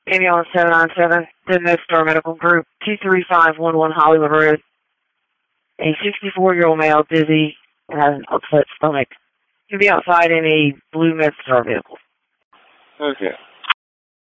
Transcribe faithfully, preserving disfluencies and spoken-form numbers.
Ambulance seven nine seven, the No Star Medical Group, two three five one one Hollywood Road. A sixty-four-year-old male, dizzy, and has an upset stomach. He'll be outside in a blue Med Star vehicle. Okay.